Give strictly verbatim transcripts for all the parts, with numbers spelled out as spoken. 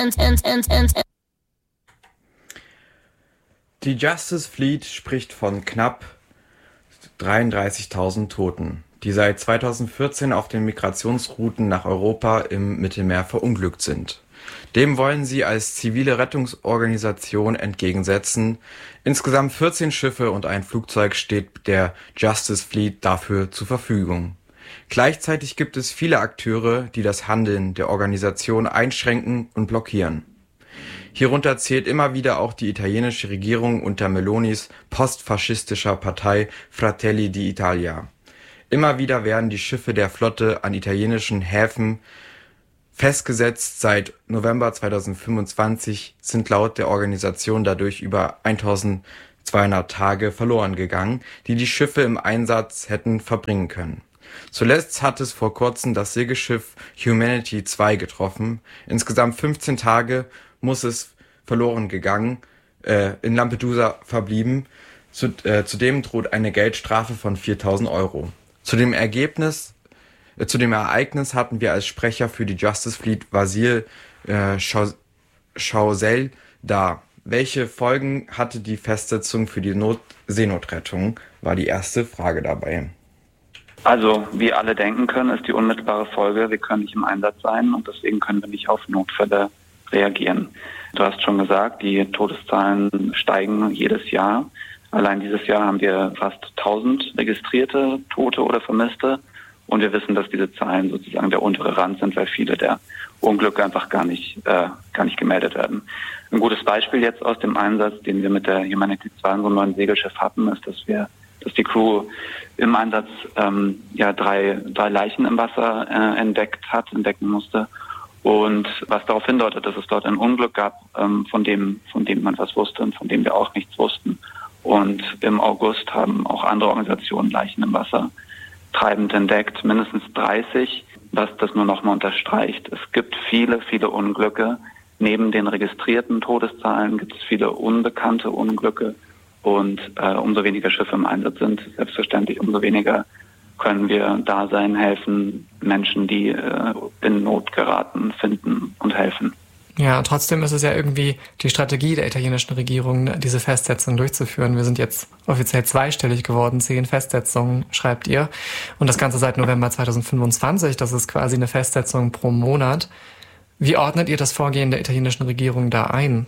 Die Justice Fleet spricht von knapp dreiunddreißigtausend Toten, die seit zweitausendvierzehn auf den Migrationsrouten nach Europa im Mittelmeer verunglückt sind. Dem wollen sie als zivile Rettungsorganisation entgegensetzen. Insgesamt vierzehn Schiffe und ein Flugzeug steht der Justice Fleet dafür zur Verfügung. Gleichzeitig gibt es viele Akteure, die das Handeln der Organisation einschränken und blockieren. Hierunter zählt immer wieder auch die italienische Regierung unter Melonis postfaschistischer Partei Fratelli d'Italia. Immer wieder werden die Schiffe der Flotte an italienischen Häfen festgesetzt. Seit November zweitausendfünfundzwanzig sind laut der Organisation dadurch über eintausendzweihundert Tage verloren gegangen, die die Schiffe im Einsatz hätten verbringen können. Zuletzt hat es vor kurzem das Segelschiff Humanity zwei getroffen. Insgesamt fünfzehn Tage muss es verloren gegangen, äh, in Lampedusa verblieben. Zu, äh, zudem droht eine Geldstrafe von viertausend Euro. Zu dem Ergebnis, äh, zu dem Ereignis hatten wir als Sprecher für die Justice Fleet Vasil äh, Chausel da. Welche Folgen hatte die Festsetzung für die Not- Seenotrettung, war die erste Frage dabei. Also, wie alle denken können, ist die unmittelbare Folge, wir können nicht im Einsatz sein und deswegen können wir nicht auf Notfälle reagieren. Du hast schon gesagt, die Todeszahlen steigen jedes Jahr. Allein dieses Jahr haben wir fast tausend registrierte Tote oder Vermisste. Und wir wissen, dass diese Zahlen sozusagen der untere Rand sind, weil viele der Unglücke einfach gar nicht, äh, gar nicht gemeldet werden. Ein gutes Beispiel jetzt aus dem Einsatz, den wir mit der Humanity zwei, unserem neuen Segelschiff hatten, ist, dass wir, dass die Crew im Einsatz ähm, ja drei, drei Leichen im Wasser äh, entdeckt hat, entdecken musste. Und was darauf hindeutet, dass es dort ein Unglück gab, ähm, von dem, von dem man was wusste und von dem wir auch nichts wussten. Und im August haben auch andere Organisationen Leichen im Wasser treibend entdeckt, mindestens dreißig, was das nur nochmal unterstreicht. Es gibt viele, viele Unglücke. Neben den registrierten Todeszahlen gibt es viele unbekannte Unglücke. Und äh, umso weniger Schiffe im Einsatz sind, selbstverständlich, umso weniger können wir da sein, helfen, Menschen, die äh, in Not geraten, finden und helfen. Ja, trotzdem ist es ja irgendwie die Strategie der italienischen Regierung, diese Festsetzung durchzuführen. Wir sind jetzt offiziell zweistellig geworden, zehn Festsetzungen, schreibt ihr. Und das Ganze seit November zweitausendfünfundzwanzig, das ist quasi eine Festsetzung pro Monat. Wie ordnet ihr das Vorgehen der italienischen Regierung da ein?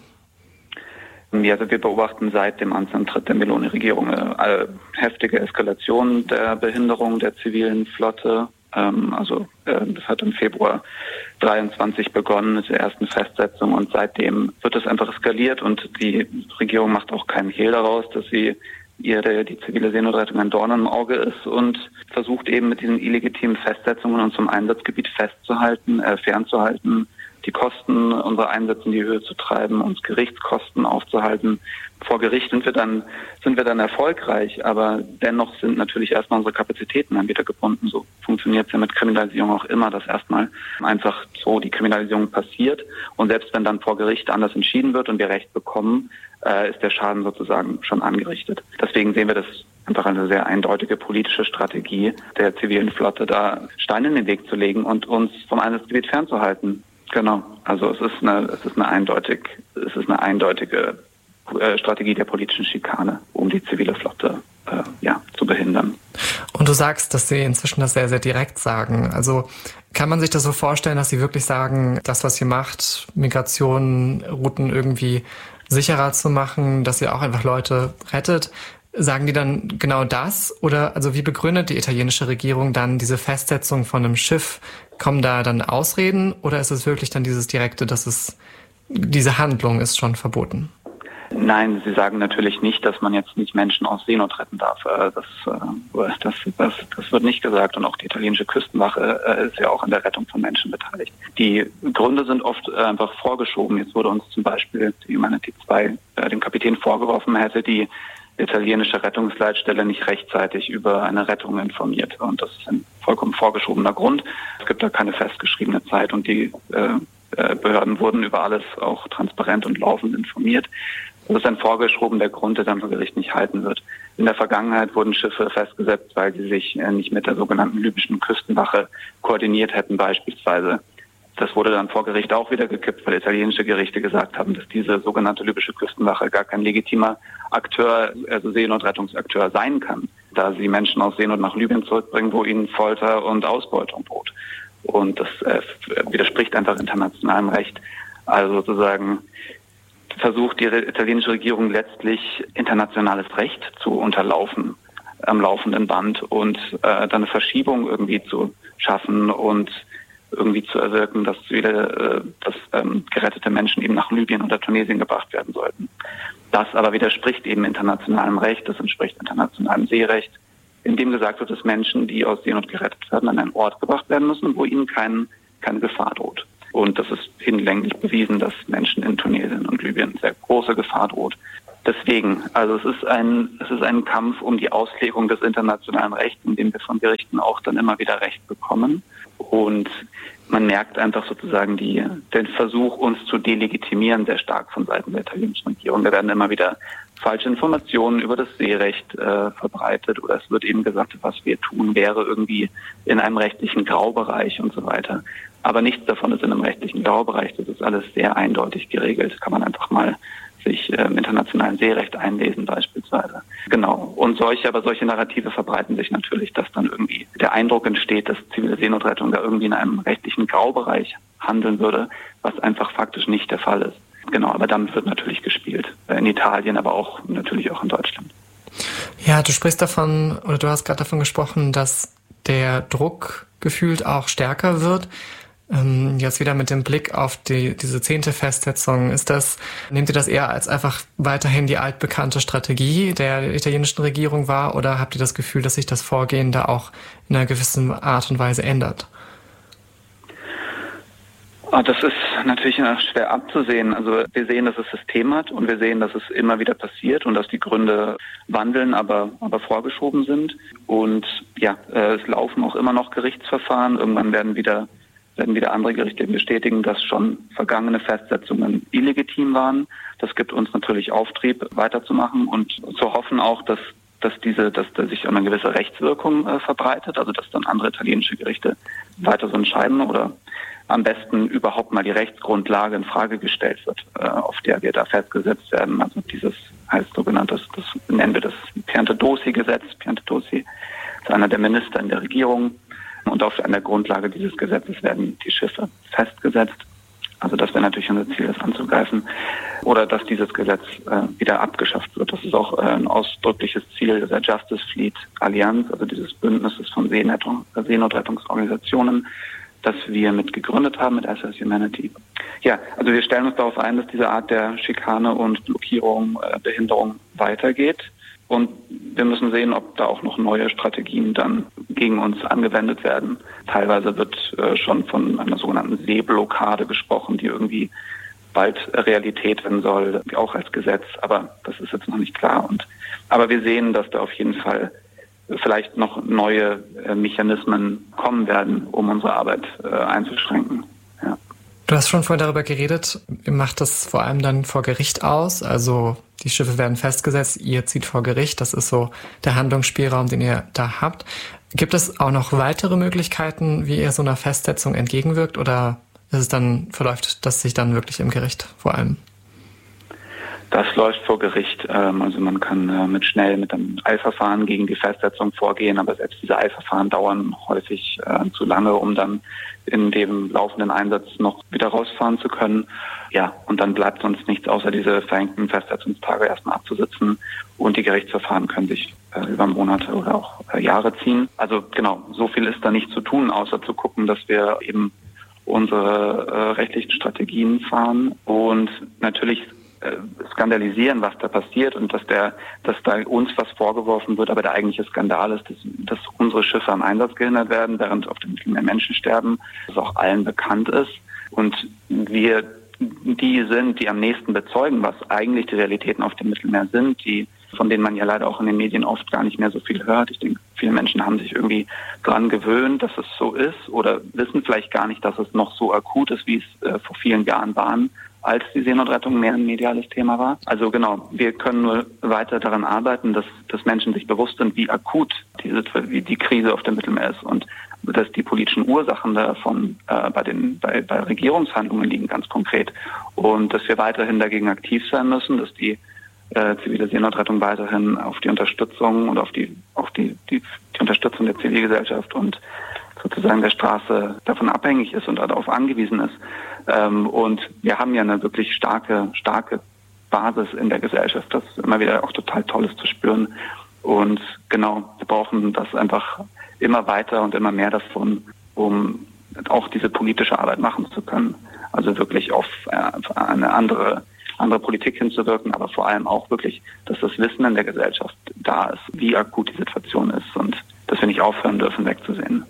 Ja, also wir beobachten seit dem Amtsantritt der Meloni-Regierung eine heftige Eskalation der Behinderung der zivilen Flotte. Ähm, also äh, das hat im Februar dreiundzwanzig begonnen mit der ersten Festsetzung und seitdem wird es einfach eskaliert und die Regierung macht auch keinen Hehl daraus, dass sie ihre die zivile Seenotrettung ein Dorn im Auge ist und versucht eben mit diesen illegitimen Festsetzungen uns zum Einsatzgebiet festzuhalten, äh, fernzuhalten, die Kosten unserer Einsätze in die Höhe zu treiben, uns Gerichtskosten aufzuhalten. Vor Gericht sind wir dann, sind wir dann erfolgreich, aber dennoch sind natürlich erstmal unsere Kapazitäten dann wieder gebunden. So funktioniert es ja mit Kriminalisierung auch immer, dass erstmal einfach so die Kriminalisierung passiert und selbst wenn dann vor Gericht anders entschieden wird und wir Recht bekommen, äh, ist der Schaden sozusagen schon angerichtet. Deswegen sehen wir das einfach eine sehr eindeutige politische Strategie der zivilen Flotte, da Steine in den Weg zu legen und uns vom Einsatzgebiet fernzuhalten. Genau, also es ist eine, es ist eine eindeutig, es ist eine eindeutige äh, Strategie der politischen Schikane, um die zivile Flotte äh, ja, zu behindern. Und du sagst, dass sie inzwischen das sehr, sehr direkt sagen. Also kann man sich das so vorstellen, dass sie wirklich sagen, das, was ihr macht, Migration, Routen irgendwie sicherer zu machen, dass ihr auch einfach Leute rettet? Sagen die dann genau das? Oder also wie begründet die italienische Regierung dann diese Festsetzung von einem Schiff? Kommen da dann Ausreden oder ist es wirklich dann dieses Direkte, dass es diese Handlung ist schon verboten? Nein, sie sagen natürlich nicht, dass man jetzt nicht Menschen aus Seenot retten darf. Das, das, das, das wird nicht gesagt und auch die italienische Küstenwache ist ja auch an der Rettung von Menschen beteiligt. Die Gründe sind oft einfach vorgeschoben. Jetzt wurde uns zum Beispiel die Humanity zwei dem Kapitän vorgeworfen, hätte die italienische Rettungsleitstelle nicht rechtzeitig über eine Rettung informiert. Und das ist ein vollkommen vorgeschobener Grund. Es gibt da keine festgeschriebene Zeit und die äh, Behörden wurden über alles auch transparent und laufend informiert. Das ist ein vorgeschobener Grund, der dann vor Gericht nicht halten wird. In der Vergangenheit wurden Schiffe festgesetzt, weil sie sich äh, nicht mit der sogenannten libyschen Küstenwache koordiniert hätten beispielsweise. Das wurde dann vor Gericht auch wieder gekippt, weil italienische Gerichte gesagt haben, dass diese sogenannte libysche Küstenwache gar kein legitimer Akteur, also Seenotrettungsakteur sein kann, da sie Menschen aus Seenot nach Libyen zurückbringen, wo ihnen Folter und Ausbeutung droht. Und das äh, widerspricht einfach internationalem Recht. Also sozusagen versucht die italienische Regierung letztlich internationales Recht zu unterlaufen am laufenden Band und äh, dann eine Verschiebung irgendwie zu schaffen und irgendwie zu erwirken, dass wieder, äh, dass ähm, gerettete Menschen eben nach Libyen oder Tunesien gebracht werden sollten. Das aber widerspricht eben internationalem Recht, das entspricht internationalem Seerecht, in dem gesagt wird, dass Menschen, die aus Seenot gerettet werden, an einen Ort gebracht werden müssen, wo ihnen kein, keine Gefahr droht. Und das ist hinlänglich bewiesen, dass Menschen in Tunesien und Libyen sehr große Gefahr droht. Deswegen, also es ist ein, es ist ein Kampf um die Auslegung des internationalen Rechts, in dem wir von Gerichten auch dann immer wieder Recht bekommen. Und man merkt einfach sozusagen die, den Versuch, uns zu delegitimieren, sehr stark von Seiten der italienischen Regierung. Da werden immer wieder falsche Informationen über das Seerecht äh, verbreitet oder es wird eben gesagt, was wir tun, wäre irgendwie in einem rechtlichen Graubereich und so weiter. Aber nichts davon ist in einem rechtlichen Graubereich. Das ist alles sehr eindeutig geregelt. Kann man einfach mal sich äh, im internationalen Seerecht einlesen beispielsweise. Genau. Und solche, aber solche Narrative verbreiten sich natürlich, dass dann irgendwie der Eindruck entsteht, dass zivile Seenotrettung da irgendwie in einem rechtlichen Graubereich handeln würde, was einfach faktisch nicht der Fall ist. Genau, aber damit wird natürlich gespielt. In Italien, aber auch natürlich auch in Deutschland. Ja, du sprichst davon, oder du hast gerade davon gesprochen, dass der Druck gefühlt auch stärker wird. Ähm, jetzt wieder mit dem Blick auf die, diese zehnte Festsetzung. Ist das, nehmt ihr das eher als einfach weiterhin die altbekannte Strategie der italienischen Regierung wahr, oder habt ihr das Gefühl, dass sich das Vorgehen da auch in einer gewissen Art und Weise ändert? Das ist natürlich schwer abzusehen. Also wir sehen, dass es System hat und wir sehen, dass es immer wieder passiert und dass die Gründe wandeln, aber, aber vorgeschoben sind. Und ja, es laufen auch immer noch Gerichtsverfahren. Irgendwann werden wieder, werden wieder andere Gerichte bestätigen, dass schon vergangene Festsetzungen illegitim waren. Das gibt uns natürlich Auftrieb, weiterzumachen und zu hoffen auch, dass dass diese, dass da sich eine gewisse Rechtswirkung äh, verbreitet, also dass dann andere italienische Gerichte weiter so entscheiden oder am besten überhaupt mal die Rechtsgrundlage in Frage gestellt wird, äh, auf der wir da festgesetzt werden. Also dieses heißt sogenanntes, das nennen wir das Piantedosi-Gesetz. Piantedosi ist einer der Minister in der Regierung und auf einer Grundlage dieses Gesetzes werden die Schiffe festgesetzt. Also das wäre natürlich unser Ziel, das anzugreifen. Oder dass dieses Gesetz äh, wieder abgeschafft wird. Das ist auch äh, ein ausdrückliches Ziel der Justice Fleet Allianz, also dieses Bündnisses von Seenotrettung, Seenotrettungsorganisationen, das wir mit gegründet haben, mit S O S Humanity. Ja, also wir stellen uns darauf ein, dass diese Art der Schikane und Blockierung, äh, Behinderung weitergeht. Und wir müssen sehen, ob da auch noch neue Strategien dann gegen uns angewendet werden. Teilweise wird äh, schon von einer sogenannten Seeblockade gesprochen, die irgendwie bald Realität werden soll, auch als Gesetz. Aber das ist jetzt noch nicht klar. Und aber wir sehen, dass da auf jeden Fall vielleicht noch neue äh, Mechanismen kommen werden, um unsere Arbeit äh, einzuschränken. Ja. Du hast schon vorhin darüber geredet, ihr macht das vor allem dann vor Gericht aus, also die Schiffe werden festgesetzt, ihr zieht vor Gericht, das ist so der Handlungsspielraum, den ihr da habt. Gibt es auch noch weitere Möglichkeiten, wie ihr so einer Festsetzung entgegenwirkt, oder ist es dann, verläuft das sich dann wirklich im Gericht vor allem? Das läuft vor Gericht. Also man kann mit schnell mit einem Eilverfahren gegen die Festsetzung vorgehen, aber selbst diese Eilverfahren dauern häufig zu lange, um dann in dem laufenden Einsatz noch wieder rausfahren zu können. Ja, und dann bleibt uns nichts außer diese verhängten Festsetzungstage erstmal abzusitzen, und die Gerichtsverfahren können sich über Monate oder auch Jahre ziehen. Also genau, so viel ist da nicht zu tun, außer zu gucken, dass wir eben unsere äh, rechtlichen Strategien fahren und natürlich skandalisieren, was da passiert, und dass der, dass da uns was vorgeworfen wird, aber der eigentliche Skandal ist, dass, dass unsere Schiffe am Einsatz gehindert werden, während auf dem Mittelmeer Menschen sterben, was auch allen bekannt ist. Und wir die sind, die am nächsten bezeugen, was eigentlich die Realitäten auf dem Mittelmeer sind, die, von denen man ja leider auch in den Medien oft gar nicht mehr so viel hört. Ich denke, viele Menschen haben sich irgendwie dran gewöhnt, dass es so ist, oder wissen vielleicht gar nicht, dass es noch so akut ist, wie es äh, vor vielen Jahren waren, als die Seenotrettung mehr ein mediales Thema war. Also genau, wir können nur weiter daran arbeiten, dass, dass Menschen sich bewusst sind, wie akut diese, wie die Krise auf dem Mittelmeer ist. Und dass die politischen Ursachen davon äh, bei den bei, bei Regierungshandlungen liegen, ganz konkret. Und dass wir weiterhin dagegen aktiv sein müssen, dass die äh, zivile Seenotrettung weiterhin auf die Unterstützung und auf die auf die, die, die Unterstützung der Zivilgesellschaft und sozusagen der Straße davon abhängig ist und darauf angewiesen ist. Ähm, und wir haben ja eine wirklich starke, starke Basis in der Gesellschaft. Das ist immer wieder auch total Tolles zu spüren. Und genau, wir brauchen das einfach immer weiter und immer mehr davon, um auch diese politische Arbeit machen zu können. Also wirklich auf eine andere, andere Politik hinzuwirken, aber vor allem auch wirklich, dass das Wissen in der Gesellschaft da ist, wie akut die Situation ist und dass wir nicht aufhören dürfen, wegzusehen.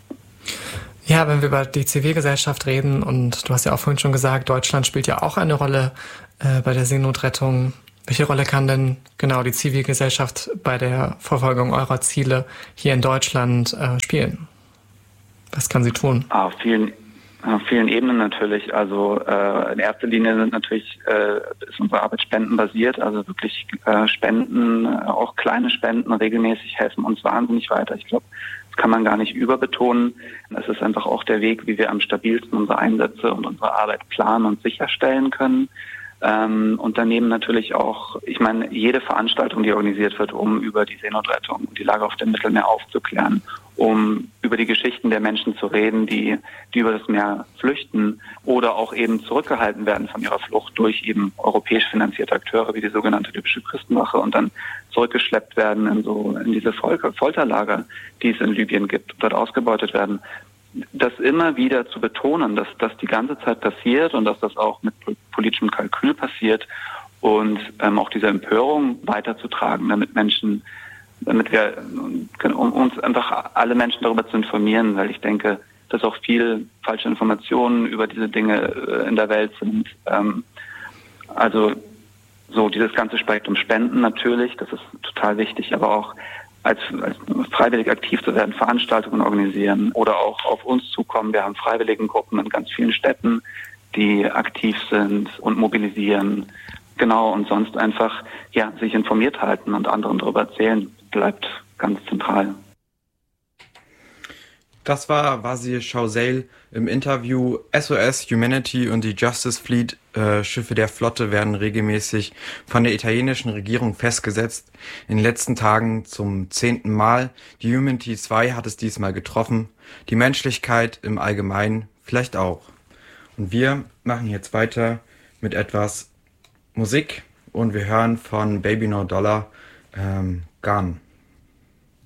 Ja, wenn wir über die Zivilgesellschaft reden, und du hast ja auch vorhin schon gesagt, Deutschland spielt ja auch eine Rolle äh, bei der Seenotrettung. Welche Rolle kann denn genau die Zivilgesellschaft bei der Verfolgung eurer Ziele hier in Deutschland äh, spielen? Was kann sie tun? Auf vielen, auf vielen Ebenen natürlich. Also äh, in erster Linie sind natürlich äh, ist unsere Arbeit spendenbasiert. Also wirklich äh, Spenden, äh, auch kleine Spenden regelmäßig helfen uns wahnsinnig weiter. Ich glaube, kann man gar nicht überbetonen. Es ist einfach auch der Weg, wie wir am stabilsten unsere Einsätze und unsere Arbeit planen und sicherstellen können. Ähm, und daneben natürlich auch, ich meine, jede Veranstaltung, die organisiert wird, um über die Seenotrettung und die Lage auf dem Mittelmeer aufzuklären, um über die Geschichten der Menschen zu reden, die, die über das Meer flüchten oder auch eben zurückgehalten werden von ihrer Flucht durch eben europäisch finanzierte Akteure wie die sogenannte Libysche Küstenwache und dann zurückgeschleppt werden in so in diese Folter- Folterlager, die es in Libyen gibt, dort ausgebeutet werden. Das immer wieder zu betonen, dass das die ganze Zeit passiert und dass das auch mit politischem Kalkül passiert und ähm, auch diese Empörung weiterzutragen, damit Menschen, damit wir, um uns einfach alle Menschen darüber zu informieren, weil ich denke, dass auch viel falsche Informationen über diese Dinge äh, in der Welt sind. Ähm, also so dieses ganze Spektrum Spenden natürlich, das ist total wichtig, aber auch als, als freiwillig aktiv zu werden, Veranstaltungen organisieren oder auch auf uns zukommen. Wir haben Freiwilligengruppen in ganz vielen Städten, die aktiv sind und mobilisieren. Genau, und sonst einfach ja sich informiert halten und anderen darüber erzählen, bleibt ganz zentral. Das war Vasil Chauseil im Interview. S O S, Humanity und die Justice Fleet, äh, Schiffe der Flotte, werden regelmäßig von der italienischen Regierung festgesetzt. In den letzten Tagen zum zehnten Mal. Die Humanity zwei hat es diesmal getroffen. Die Menschlichkeit im Allgemeinen vielleicht auch. Und wir machen jetzt weiter mit etwas Musik und wir hören von Baby No Dollar ähm, Gone.